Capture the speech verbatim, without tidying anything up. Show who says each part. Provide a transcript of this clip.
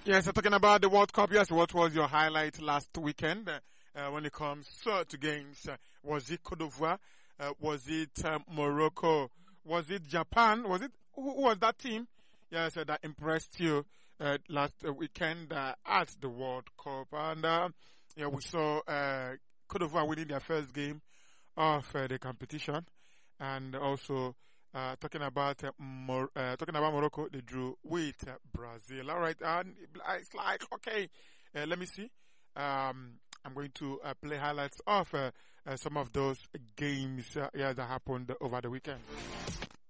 Speaker 1: Yes, uh, talking about the World Cup. Yes, what was your highlight last weekend uh, uh, when it comes uh, to games? Uh, was it Cote d'Ivoire? Uh, was it uh, Morocco? Was it Japan? Was it who, who was that team? Yes, uh, that impressed you uh, last uh, weekend uh, at the World Cup? And uh, yeah, we saw uh, Cote d'Ivoire winning their first game of uh, the competition, and also uh, talking about uh, Mor- uh, talking about Morocco, they drew with uh, Brazil. All right, and it's like okay, uh, let me see. Um, I'm going to uh, play highlights of uh, uh, some of those games uh, yeah, that happened over the weekend.